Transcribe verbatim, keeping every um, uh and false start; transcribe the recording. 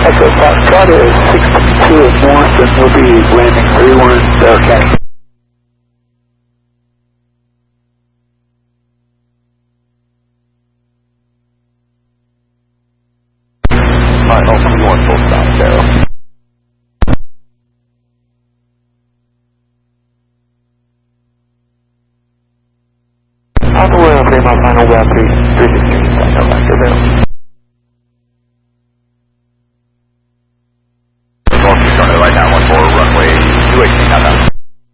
Echo Foxtrot is six two at Morris, and we'll be landing three one Bearcat. Alright, Alpha one, full stop, zero. Alpha one, okay, my final web, please, three sixteen, that's our